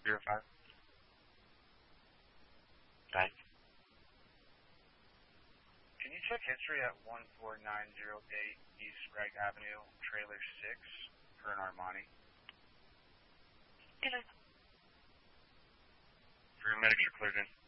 505. Thanks. Can you check history at 14908 East Sprague Avenue, trailer 6, for an Armani? Hello. For your medics are cleared in.